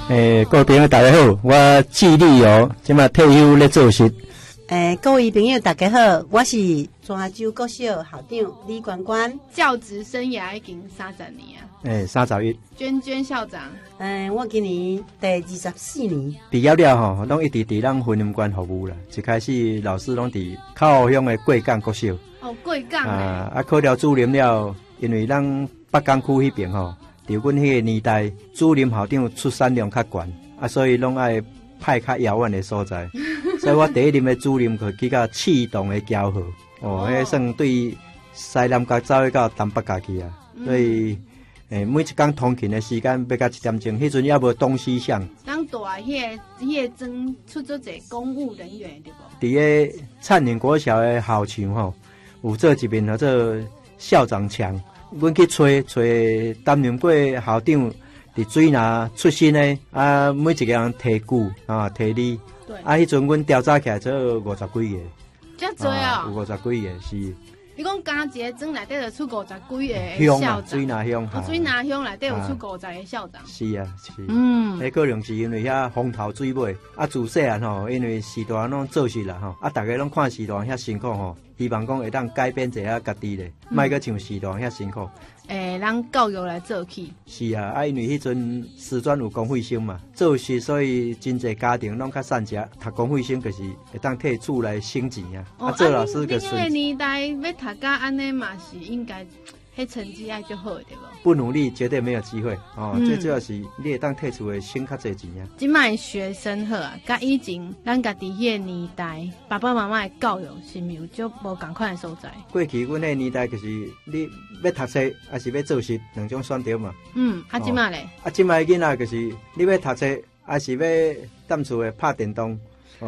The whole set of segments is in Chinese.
各位朋友大家好，我季立友，即马退休咧做事。 各位朋友大家好，我是泉州国小校长李关关， 教职生涯已经30年啊。 31。 娟娟校长， 我今年第24年。 毕业了吼，拢一直伫咱婚姻馆服务啦。一开始老师拢伫靠乡的贵港国小。 哦，贵港考了主任了，因为咱北港区迄边吼。伫阮迄个年代，主任校长出产量较悬，所以拢爱派较遥远的所在。所以我第一任的主任去到启东的骄河，迄算对西南角走到东北角去啊。所以，每一天通勤的时间要到1点钟，迄阵也无东西向。 咱大迄个装出做者公务人员对无？ 伫个灿年国小的校场吼，有做一面做校长墙。阮去找担任过校长，伫水拿出身的每一个人提鼓提理。 对。 迄阵阮调查起来做50几个。 遮多啊！ 有50几个是。 你讲刚一个庄内底就出50几个校长。 水拿乡。 水拿乡内底有出50个校长。 是啊，是。迄可能是因为遐风头水尾，自细汉吼，因为时代拢做事啦吼，大家拢看时代遐辛苦吼。希望讲会当改变一下家己咧，莫阁像时代遐辛苦。 咱教育来做起。 是啊，因为迄阵师专有公费生嘛，做事所以真侪家庭拢较善食，读公费生就是会当替厝来省钱啊。做老师个顺。 你年代要读到安尼嘛是应该。迄成绩爱就好对无？ 不努力绝对没有机会哦。最主要是你会当退出的省较侪钱啊。 即卖学生好啊，甲以前咱家己迄个年代，爸爸妈妈的教育是毋是有足无共款的所在？ 过去阮迄个年代就是你要读书还是要做事两种选择嘛。 即卖咧？ 即卖囡仔就是你要读书还是要踮厝的拍电动。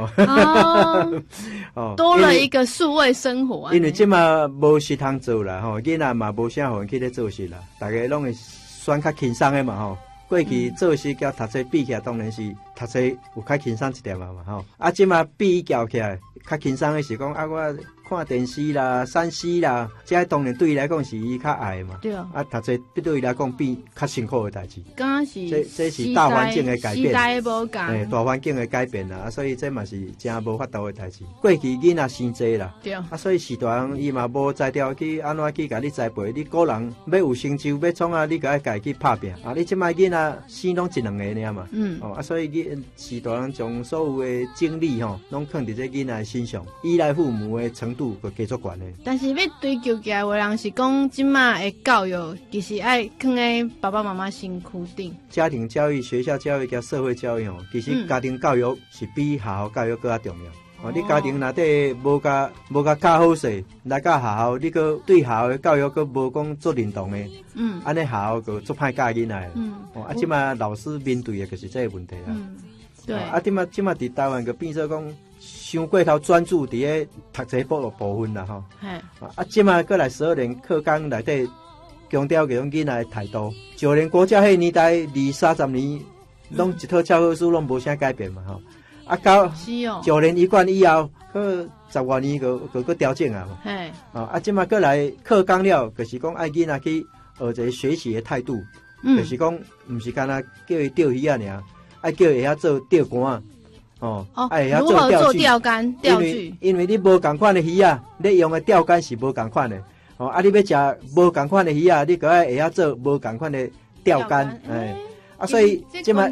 多了一个数位生活。 因为即马无事通做啦，囡仔嘛无啥互去咧做事啦，大家拢会选较轻松的嘛吼。过去做事甲读书比起来，当然是读书有较轻松一点嘛吼。即马比较起来，较轻松的是讲我看电视啦、3C 啦，这当然对伊来讲是伊较爱嘛。 对啊。 读书对伊来讲比较辛苦的代志。 刚是这是大环境的改变。 时代无共。 大环境的改变啦，所以这嘛是真无法度的代志。过去囡仔生济啦， 对。 所以时代人伊嘛无才调去安怎去甲你栽培，你个人要有成就要创你甲家己去拍拼。你即摆囡仔生拢1、2个尔嘛。所以时代人将所有的精力拢放伫这囡仔身上，依赖父母的程度就加足悬的。 但是要追求起来，有人是讲即卖的教育其实爱放在爸爸妈妈身躯顶。 家庭教育、学校教育加社会教育其实家庭教育是比学校教育更加重要。你家庭内底无教好势，来到学校你个对学校的教育个无讲做认同的，安尼学校个做歹教囡仔。即摆老师面对的就是这个问题啦。 对。 即摆伫台湾个变做讲。伤过头专注伫咧读册部分啦吼，即卖过来12年课纲内底强调搿种囡仔的态度，就连国家迄年代20-30年，拢一套教科书拢无啥改变嘛吼，到9年一贯以后，去10多年个调整啊嘛，即卖过来课纲了，就是讲爱囡仔去学一个学习的态度，就是讲毋是干那叫伊钓鱼啊尔，爱叫伊会晓做钓竿。 如何做钓竿？钓具， 因为你无共款的鱼啊，你用的钓竿是无共款的。你要食无共款的鱼啊，你个会晓做无共款的钓竿。所以即摆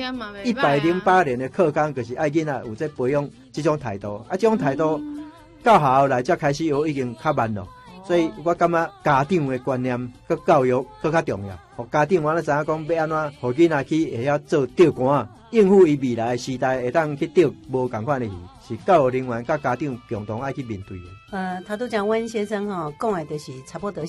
108年的课纲就是爱囡仔有在培养这种态度。这种态度到学校来才开始学已经较慢了。所以我感觉家长的观念佮教育更较重要。互家长我知影讲要安怎，互囡仔去会晓做钓竿，应付伊未来的时代会当去钓无共款的鱼，是教育人员甲家长共同爱去面对的。 头拄讲阮先生讲的就是差不多。